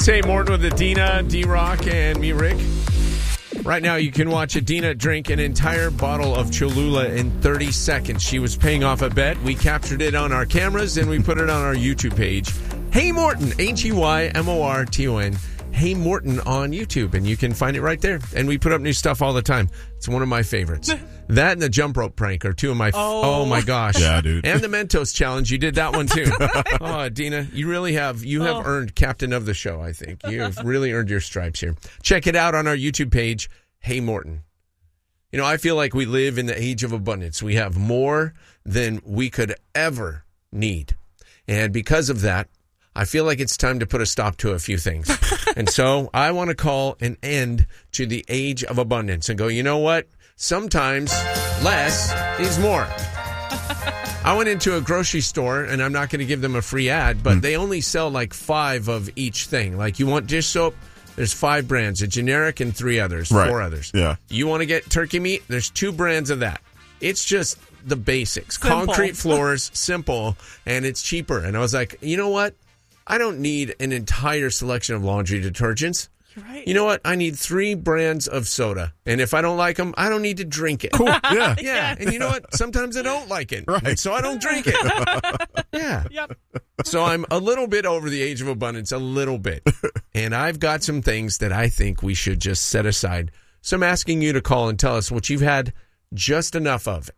Hey Morton with Adina, D-Rock, and me, Rick. Right now, you can watch Adina drink an entire bottle of Cholula in 30 seconds. She was paying off a bet. We captured it on our cameras, and we put it on our YouTube page. Hey Morton, Heymorton. Hey Morton on YouTube, and you can find it right there. And we put up new stuff all the time. It's one of my favorites. That and the jump rope prank are two of my... Oh my gosh. Yeah, dude. And the Mentos challenge. You did that one, too. Oh, Dina, you really have... You have earned captain of the show, I think. You have really earned your stripes here. Check it out on our YouTube page, Hey Morton. You know, I feel like we live in the age of abundance. We have more than we could ever need. And because of that, I feel like it's time to put a stop to a few things. And so I want to call an end to the age of abundance and go, you know what? Sometimes less is more. I went into a grocery store, and I'm not going to give them a free ad, but they only sell like 5 of each thing. Like, you want dish soap? There's 5 brands, a generic and 3 others, 4 others. Yeah. You want to get turkey meat? There's 2 brands of that. It's just the basics. Simple. Concrete floors, simple, and it's cheaper. And I was like, you know what? I don't need an entire selection of laundry detergents. You're right. You know what? I need 3 brands of soda. And if I don't like them, I don't need to drink it. Cool. Yeah. Yeah. And you know what? Sometimes I don't like it. Right. So I don't drink it. Yeah. Yep. So I'm a little bit over the age of abundance, a little bit. And I've got some things that I think we should just set aside. So I'm asking you to call and tell us what you've had just enough of.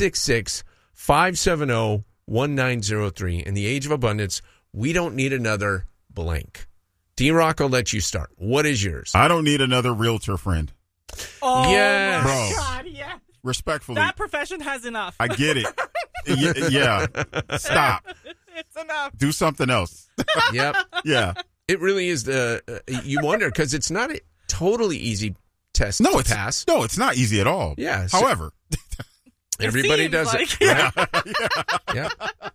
866-570-1903. In the age of abundance, we don't need another blank. D-Rock, I'll let you start. What is yours? I don't need another realtor friend. Oh, Yes. my Bro. God, yeah. Respectfully. That profession has enough. I get it. Yeah. Stop. It's enough. Do something else. Yep. Yeah. It really is you wonder, because it's not a totally easy test to pass. No, it's not easy at all. Yeah. So However. everybody seems does like- it. Right? Yep.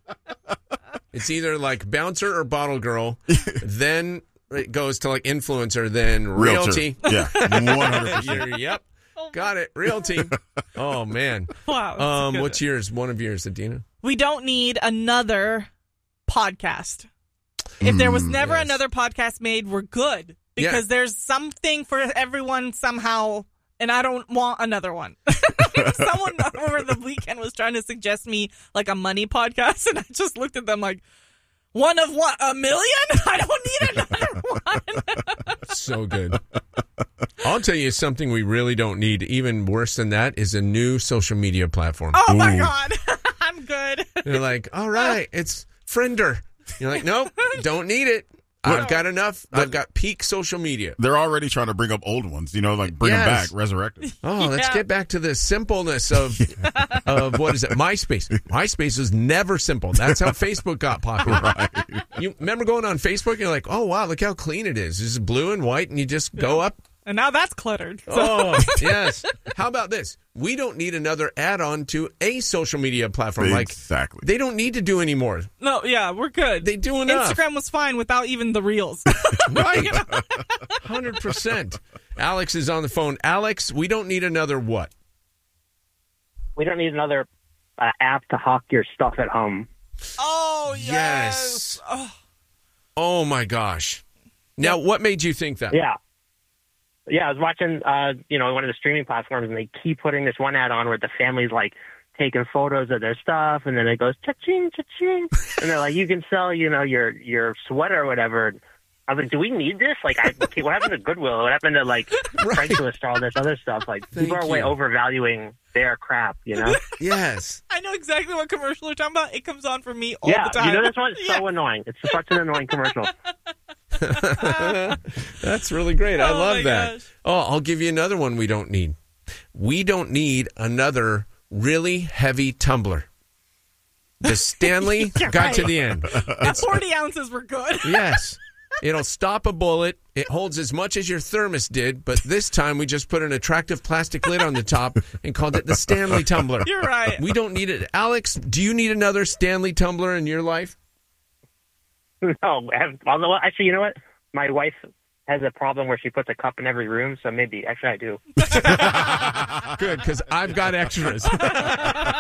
It's either like bouncer or bottle girl. Then it goes to like influencer, then realty. Yeah. 100%. Yep. Got it. Realty. Oh, man. Wow. that's a good What's yours? One of yours, Adina? We don't need another podcast. If there was never yes. another podcast made, we're good. Because there's something for everyone somehow, and I don't want another one. Someone over the weekend was trying to suggest me like a money podcast, and I just looked at them like, one of what, 1 million? I don't need another one. So good. I'll tell you something we really don't need. Even worse than that is a new social media platform. Oh, my God. I'm good. You're like, all right, it's Friender. You're like, nope, don't need it. I've got enough. I've got peak social media. They're already trying to bring up old ones, like bring them back, resurrect them. Oh, let's get back to the simpleness of what is it? MySpace. MySpace was never simple. That's how Facebook got popular. Right. You remember going on Facebook? You're like, oh, wow, look how clean it is. It's blue and white, and you just go up. And now that's cluttered. So. Oh, yes. How about this? We don't need another add-on to a social media platform. Exactly. Like, they don't need to do anymore. No, yeah, we're good. They do enough. Instagram was fine without even the reels. Right. 100%. Alex is on the phone. Alex, we don't need another what? We don't need another app to hawk your stuff at home. Oh, yes. Oh, my gosh. Now, what made you think that? Yeah. Yeah, I was watching, one of the streaming platforms, and they keep putting this one ad on where the family's, like, taking photos of their stuff, and then it goes, cha-ching, cha-ching. And they're like, you can sell, your sweater or whatever. I was like, do we need this? Like, what happened to Goodwill? What happened to, like, Craigslist or all this other stuff? Like, people are way overvaluing their crap, Yes. I know exactly what commercial you're talking about. It comes on for me all the time. This one's so annoying. It's such an annoying commercial. That's really great. I love that. Gosh. Oh, I'll give you another one we don't need. We don't need another really heavy tumbler. The Stanley got to the end. At 40 ounces, we're good. Yes. It'll stop a bullet. It holds as much as your thermos did, but this time we just put an attractive plastic lid on the top and called it the Stanley tumbler. You're right. We don't need it. Alex, do you need another Stanley tumbler in your life? No. Although, actually, you know what? My wife has a problem where she puts a cup in every room, so maybe. Actually, I do. Good, because I've got extras.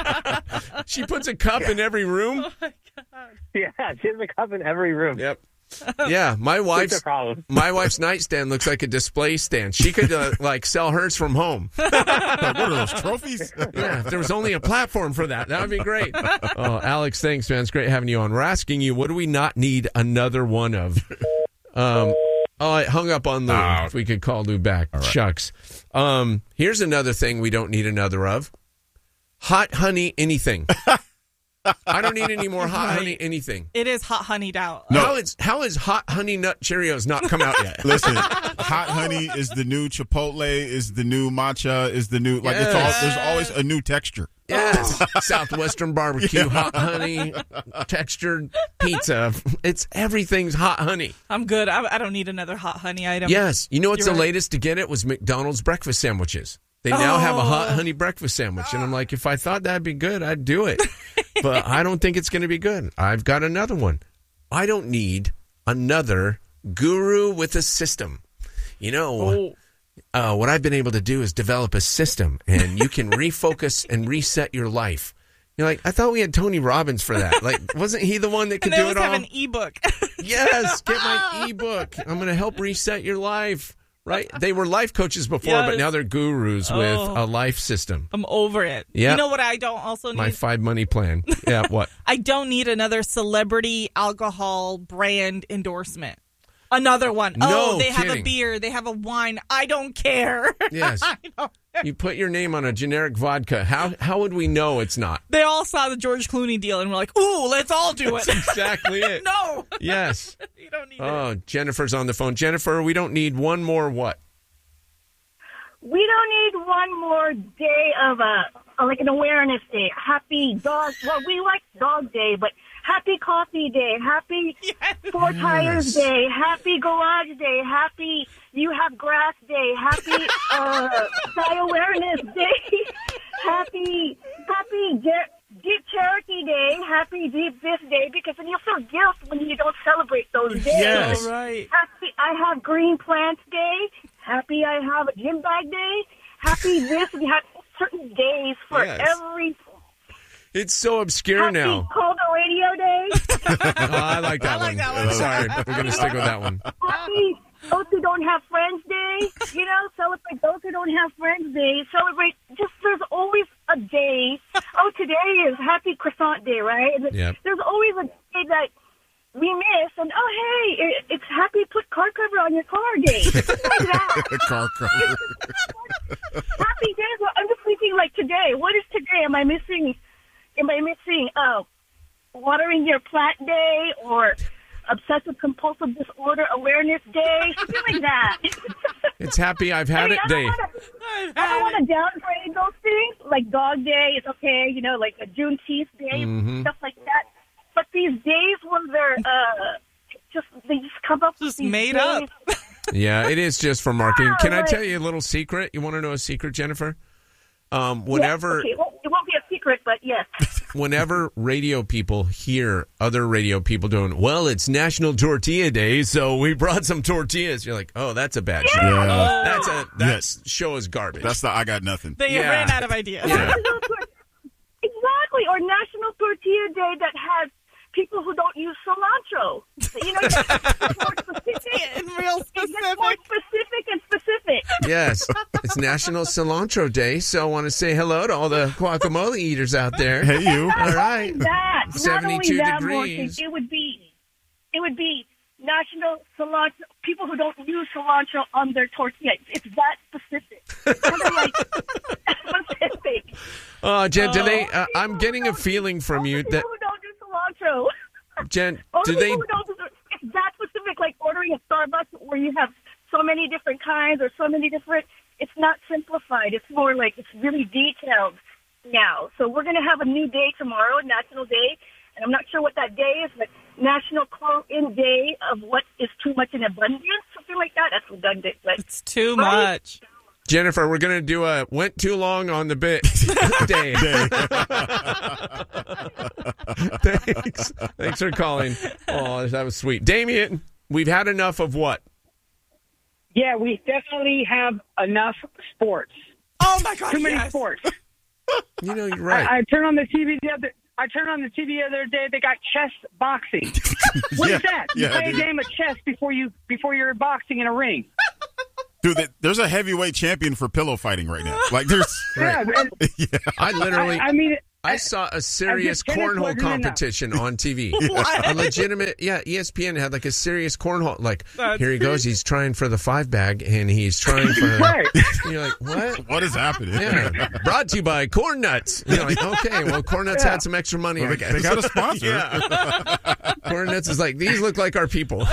She puts a cup in every room? Oh, my God. Yeah, she has a cup in every room. Yep. Yeah, my It's a problem. wife's nightstand looks like a display stand. She could sell hers from home. What are those trophies? Yeah, if there was only a platform for that, that would be great. Oh, Alex, thanks, man. It's great having you on. We're asking you, what do we not need another one of? I hung up on Lou. If we could call Lou back. Right. Shucks. Here's another thing we don't need another of. Hot honey anything. I don't need any more hot honey anything. It is hot honeyed out. No. How is hot honey nut Cheerios not come out yet? Listen, hot honey is the new Chipotle, is the new matcha, is the new there's always a new texture. Yes. Southwestern barbecue, hot honey, textured pizza. Everything's hot honey. I'm good. I don't need another hot honey item. Yes. You know what's You're the right. latest to get it was McDonald's breakfast sandwiches. They now have a hot honey breakfast sandwich. And I'm like, if I thought that'd be good, I'd do it. But I don't think it's going to be good. I've got another one. I don't need another guru with a system. You know, what I've been able to do is develop a system, and you can refocus and reset your life. You're like, I thought we had Tony Robbins for that. Like, wasn't he the one that could do it all? Have an ebook. Yes, get my ebook. I'm going to help reset your life. Right? They were life coaches before, but now they're gurus with a life system. I'm over it. Yeah. You know what I don't also need? My 5 money plan. Yeah, what? I don't need another celebrity alcohol brand endorsement. Another one. No they have a kidding. beer. They have a wine. I don't care. Yes. You put your name on a generic vodka. How would we know it's not? They all saw the George Clooney deal and were like, ooh, let's all do it. That's exactly it. No. Yes. You don't need it. Oh, Jennifer's on the phone. Jennifer, we don't need one more what? We don't need one more day of an awareness day. Happy dog. Well, we like Dog Day, but Happy Coffee Day. Happy Four Tires Day. Happy Garage Day. Happy You Have Grass Day. Happy Sky Awareness Day. Happy Deep Charity Day. Happy Deep This Day, because then you feel guilt when you don't celebrate those days. Yes. All right. Happy I Have Green Plants Day. Happy I Have a Gym Bag Day. Happy this. We have certain days for every. It's so obscure Happy now. Call the Radio Day. Oh, I like that one. Sorry, we're going to stick with that one. Happy Those Who Don't Have Friends Day. You know, celebrate Those Who Don't Have Friends Day. Celebrate. There's always a day. Oh, today is Happy Croissant Day, right? Yep. There's always a day that we miss, and hey, it's Happy Put Car Cover on Your Car Day. Something like that. Car cover. Happy days. Well, I'm just thinking, like, today. What is today? Am I missing Watering Your Plant Day or Obsessive Compulsive Disorder Awareness Day? Something like that. It's Happy I've Had It Day. I don't want to downgrade those things. Like Dog Day is okay, you know, like a Juneteenth Day, stuff like that. But these days when they're they just come up with Just these made days. up. Yeah, it is just for marketing. Can I right. tell you a little secret? You want to know a secret, Jennifer? Yes, Whenever okay. It won't be a secret, but yes. whenever radio people hear other radio people doing, well, it's National Tortilla Day, so we brought some tortillas. You're like, oh, that's a bad show. Yeah. That show is garbage. That's the I got nothing. They ran out of ideas. Yeah. Exactly, or National Tortilla Day that has people who don't use cilantro. You know, it's more specific. And real It's more specific. specific and specific. Yes, it's National Cilantro Day, so I want to say hello to all the guacamole eaters out there. Hey, you. All right. That 72 not only that, degrees. Morgan, it would be National Cilantro. People who don't use cilantro on their tortilla. It's that specific. Kind of like specific. Jen, do they? I'm getting a feeling from you People that who don't do cilantro. Jen, Only do they? people who don't do it's that specific, like ordering at Starbucks where you have so many different kinds or so many different. It's not simplified. It's more like it's really detailed now. So we're going to have a new day tomorrow, National Day, and I'm not sure what that day is, but National Call-In Day of what is too much in abundance, something like that. That's redundant, but It's too much. Jennifer, we're going to do a went too long on the bit day. Thanks for calling. Oh, that was sweet. Damien, we've had enough of what? Yeah, we definitely have enough sports. Oh, my God, Too many yes. sports. You know, you're right. I turned on the TV the I turned on the TV the other day. They got chess boxing. What is that? You play a game of chess before you're boxing in a ring. Dude, there's a heavyweight champion for pillow fighting right now. Like there's, I literally, I saw a serious cornhole wasn't competition on TV. A legitimate, ESPN had like a serious cornhole. Like, here he goes. He's trying for the 5-bag, and he's trying for. Right. And you're like, what? What is happening? Yeah. Brought to you by Corn Nuts. You're like, okay, well, Corn Nuts had some extra money. Well, they got a sponsor. Yeah. Corn Nuts is like, these look like our people.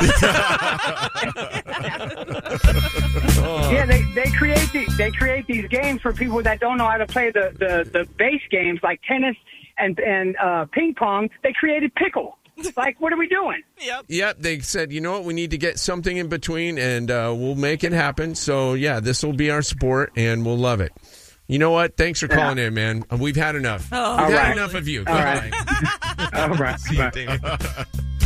Yeah, they create these games for people that don't know how to play the base games like tennis and ping pong. They created pickle. Like, what are we doing? Yep. They said, you know what? We need to get something in between, and we'll make it happen. So yeah, this will be our sport, and we'll love it. You know what? Thanks for calling in, man. We've had enough. We've had enough of you. All right. All right. All right. See you, David.